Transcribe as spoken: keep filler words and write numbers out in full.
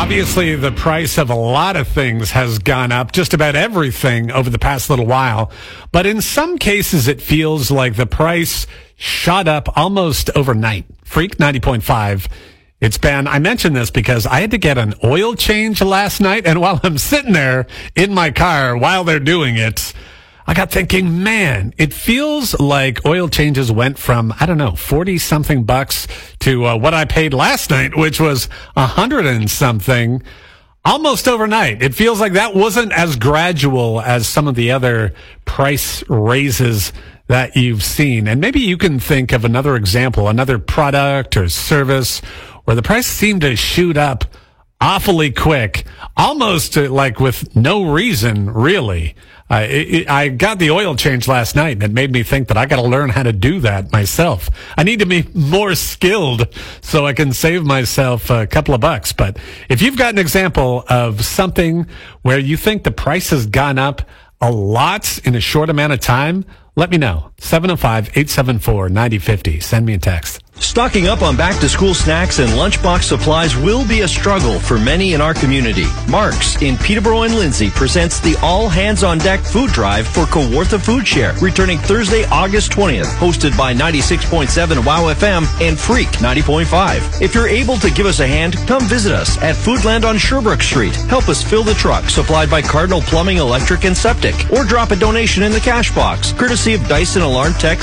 Obviously, the price of a lot of things has gone up, just about everything over the past little while. But in some cases, it feels like the price shot up almost overnight. Freak ninety point five. It's been, I mentioned this because I had to get an oil change last night. And while I'm sitting there in my car while they're doing it, I got thinking, man, it feels like oil changes went from, I don't know, forty something bucks to uh, what I paid last night, which was a hundred and something almost overnight. It feels like that wasn't as gradual as some of the other price raises that you've seen. And maybe you can think of another example, another product or service where the price seemed to shoot up awfully quick, almost uh, like with no reason, really. Uh, it, it, I got the oil change last night, and it made me think that I got to learn how to do that myself. I need to be more skilled so I can save myself a couple of bucks. But if you've got an example of something where you think the price has gone up a lot in a short amount of time, let me know. seven oh five, eight seven four, nine oh five oh. Send me a text. Stocking up on back-to-school snacks and lunchbox supplies will be a struggle for many in our community. Mark's in Peterborough and Lindsay presents the All Hands on Deck food drive for Kawartha Food Share, returning Thursday, August twentieth, hosted by ninety-six point seven WOW F M and Freak ninety point five. If you're able to give us a hand, come visit us at Foodland on Sherbrooke Street. Help us fill the truck supplied by Cardinal Plumbing, Electric, and Septic, or drop a donation in the cash box, courtesy of Dyson Alarm Tech